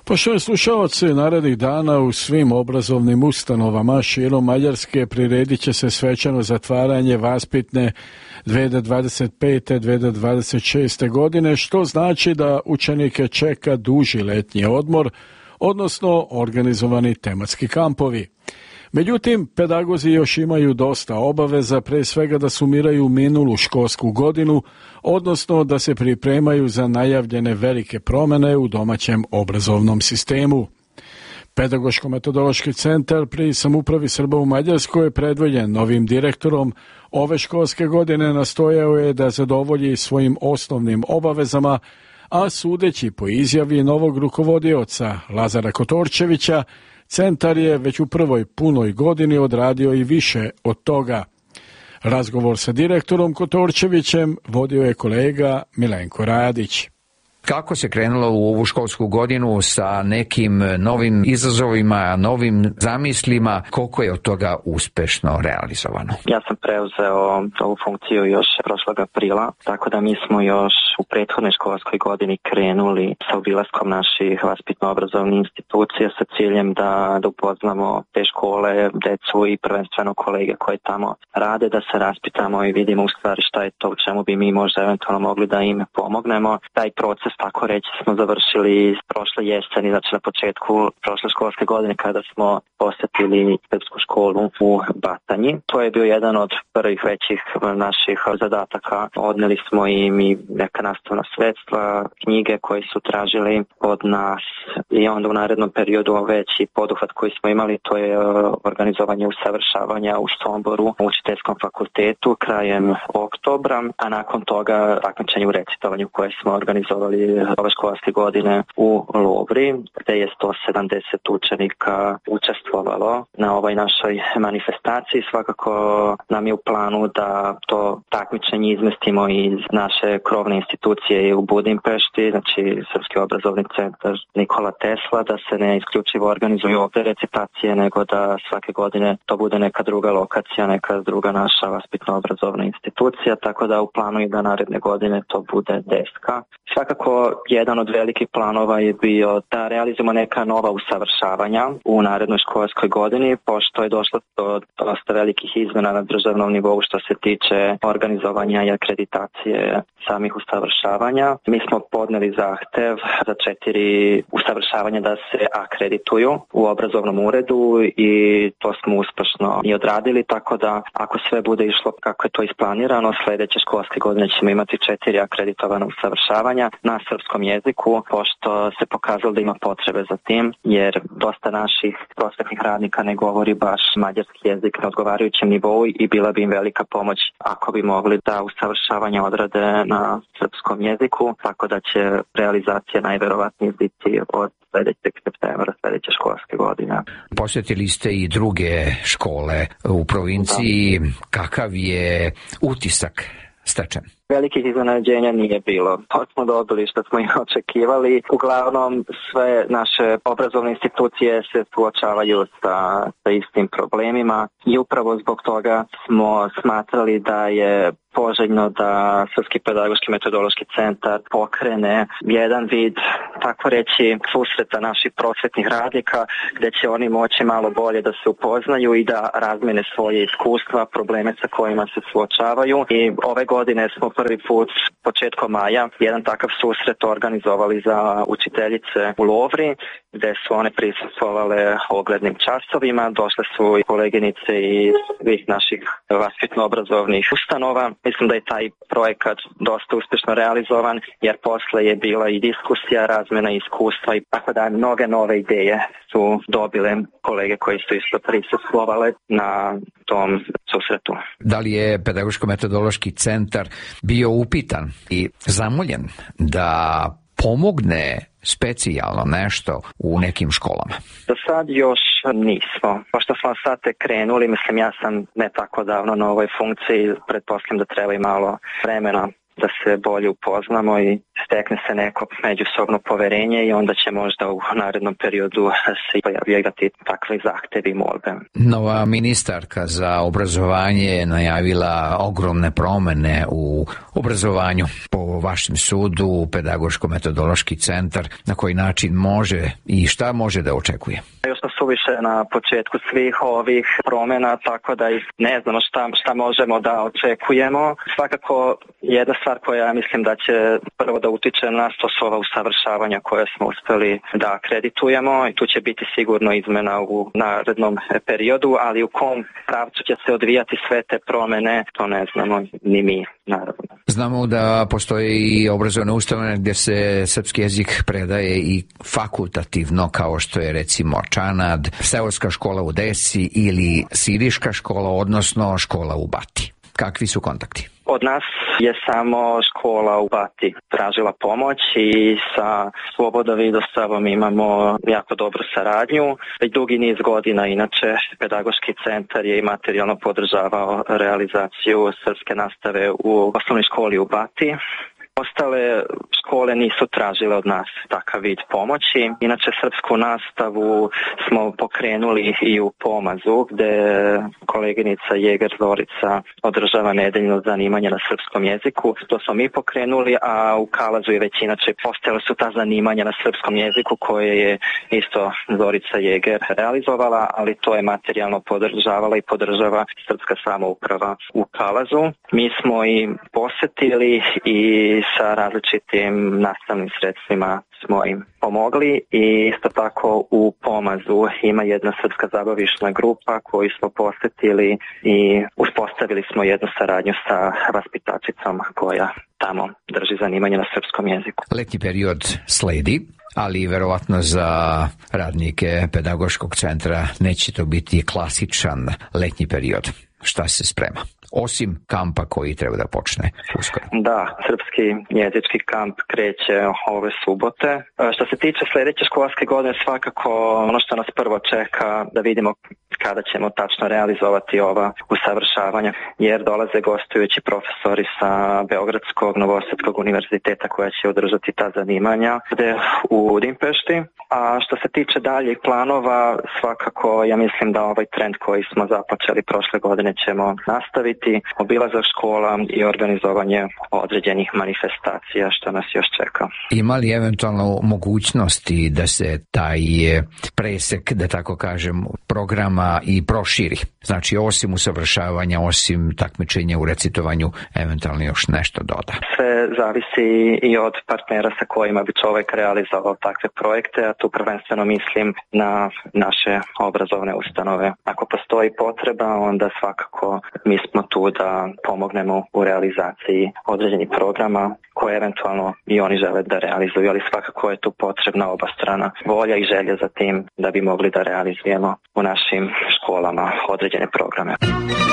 Poštovani slušalci, narednih dana u svim obrazovnim ustanovama širom Mađarske priredit će se svečano zatvaranje vaspitne 2025-2026. godine, što znači da učenike čeka duži letnji odmor, odnosno organizovani tematski kampovi. Međutim, pedagozi još imaju dosta obaveza, pre svega da sumiraju minulu školsku godinu, odnosno da se pripremaju za najavljene velike promjene u domaćem obrazovnom sistemu. Pedagoško-metodološki centar pri Samoupravi Srba u Mađarskoj je predvoljen novim direktorom. Ove školske godine nastojao je da zadovolji svojim osnovnim obavezama, a sudeći po izjavi novog rukovodioca Lazara Kotorčevića, centar je već u prvoj punoj godini odradio i više od toga. Razgovor sa direktorom Kotorčevićem vodio je kolega Milenko Radić. Kako se krenulo u ovu školsku godinu sa nekim novim izazovima, novim zamislima, koliko je od toga uspešno realizovano? Ja sam preuzeo ovu funkciju još prošlog aprila, tako da mi smo još u prethodnoj školskoj godini krenuli sa obilaskom naših vaspitno-obrazovnih institucija sa ciljem da upoznamo te škole, decu i prvenstveno kolege koji tamo rade, da se raspitamo i vidimo u stvari šta je to u čemu bi mi možda eventualno mogli da im pomognemo. Taj proces, tako reći, smo završili prošle jeseni, znači na početku prošle školske godine kada smo posjetili srpsku školu u Batanji. To je bio jedan od prvih većih naših zadataka. Odneli smo im i neka nastavna sredstva, knjige koje su tražili od nas i onda u narednom periodu veći poduhvat koji smo imali, to je organizovanje usavršavanja u Somboru u Učiteljskom fakultetu krajem oktobra, a nakon toga takmičenje u recitovanju koje smo organizovali ove školske godine u Lovri, gde je 170 učenika učestvovalo na ovoj našoj manifestaciji. Svakako nam je u planu da to takmičenje izmestimo iz naše krovne institucije u Budimpešti, znači Srpski obrazovni centar Nikola Tesla, da se ne isključivo organizuju ovde recitacije, nego da svake godine to bude neka druga lokacija, neka druga naša vaspitno-obrazovna institucija, tako da u planu je da naredne godine to bude Deska. Svakako, jedan od velikih planova je bio da realizujemo neka nova usavršavanja u narednoj školskoj godini, pošto je došlo do dosta velikih izmena na državnom nivou što se tiče organizovanja i akreditacije samih usavršavanja. Mi smo podneli zahtev za 4 usavršavanja da se akredituju u obrazovnom uredu i to smo uspešno i odradili, tako da ako sve bude išlo kako je to isplanirano, sledeće školske godine ćemo imati 4 akreditovana usavršavanja na srpskom jeziku, pošto se pokazalo da ima potrebe za tim, jer dosta naših prosvetnih radnika ne govori baš mađarski jezik na odgovarajućem nivou i bila bi im velika pomoć ako bi mogli da usavršavanje odrade na srpskom jeziku, tako da će realizacija najverovatnije biti od sledećeg septembra sledeće školske godine. Posjetili ste i druge škole u provinciji. Kakav je utisak stečen? Velikih iznenađenja nije bilo. To smo dobili što smo i očekivali. Uglavnom sve naše obrazovne institucije se suočavaju sa istim problemima i upravo zbog toga smo smatrali da je poželjno da Srpski pedagoški metodološki centar pokrene jedan vid, tako reći, susreta naših prosvetnih radnika, gde će oni moći malo bolje da se upoznaju i da razmene svoje iskustva, probleme sa kojima se suočavaju. I ove godine smo prvi put početkom maja jedan takav susret organizovali za učiteljice u Lovri, gde su one prisustvovale oglednim časovima. Došle su i koleginice iz svih naših vaspitno-obrazovnih ustanova. Mislim da je taj projekat dosta uspešno realizovan, jer posle je bila i diskusija, razmena iskustva i tako da mnoge nove ideje su dobile kolege koji su isto prisustvovale na tom susretu. Da li je pedagoško-metodološki centar bio upitan i zamoljen da pomogne specijalno nešto u nekim školama? Do sad još nismo. Pošto smo sad te krenuli, mislim ja sam ne tako davno na ovoj funkciji, pretpostavljam da treba i malo vremena da se bolje upoznamo i stekne se neko međusobno poverenje i onda će možda u narednom periodu se pojavljivati takve zahtevi i molbe. Nova ministarka za obrazovanje je najavila ogromne promene u obrazovanju. Po vašem sudu, Pedagoško-metodološki centar, na koji način može i šta može da očekuje? Još smo suviše na početku svih ovih promena, tako da ne znamo šta možemo da očekujemo. Svakako jedna stvar koja mislim da će prvo da utiče na nas, to su ova usavršavanja koje smo uspeli da akreditujemo i tu će biti sigurno izmena u narednom periodu, ali u kom pravcu će se odvijati sve te promene, to ne znamo ni mi, naravno. Znamo da postoje i obrazovne ustanove gdje se srpski jezik predaje i fakultativno, kao što je recimo Čanad, seoska škola u Desi ili Siriška škola, odnosno škola u Bati. Kakvi su kontakti? Od nas je samo škola u Bati tražila pomoć i sa Sloboda Vidosavom imamo jako dobru saradnju. Već dugi niz godina, inače, Pedagoški centar je i materijalno podržavao realizaciju srpske nastave u osnovnoj školi u Bati. Ostale škole nisu tražile od nas takav vid pomoći. Inače, srpsku nastavu smo pokrenuli i u Pomazu, gde koleginica Jeger Zorica održava nedeljno zanimanje na srpskom jeziku. To smo mi pokrenuli, a u Kalazu je već inače postojale su ta zanimanja na srpskom jeziku koje je isto Zorica Jeger realizovala, ali to je materijalno podržavala i podržava srpska samouprava u Kalazu. Mi smo i posetili i sa različitim nastavnim sredstvima smo im pomogli i isto tako u Pomazu ima jedna srpska zabavišna grupa koju smo posetili i uspostavili smo jednu saradnju sa vaspitačicom koja tamo drži zanimanje na srpskom jeziku. Letnji period sledi, ali verovatno za radnike Pedagoškog centra neće to biti klasičan letnji period. Šta se sprema? Osim kampa koji treba da počne uskoro. Da, srpski jezički kamp kreće ove subote. Što se tiče sljedeće školske godine, svakako ono što nas prvo čeka da vidimo kada ćemo tačno realizovati ova usavršavanja, jer dolaze gostujući profesori sa Beogradskog, Novosadskog univerziteta koja će održati ta zanimanja gde u Dimpešti. A što se tiče daljih planova, svakako ja mislim da ovaj trend koji smo započeli prošle godine ćemo nastaviti, obilazak škola i organizovanje određenih manifestacija što nas još čeka. Ima li eventualno mogućnosti da se taj presek, da tako kažem, programa i proširi? Znači, osim usavršavanja, osim takmičenja u recitovanju, eventualno još nešto doda. Sve zavisi i od partnera sa kojima bi čovjek realizovao takve projekte, a tu prvenstveno mislim na naše obrazovne ustanove. Ako postoji potreba, onda svakako mi smo tu da pomognemo u realizaciji određenih programa koje eventualno i oni žele da realizuju, ali svakako je tu potrebna obostrana volja i želja za tim da bi mogli da realizujemo u našim školama određene programe.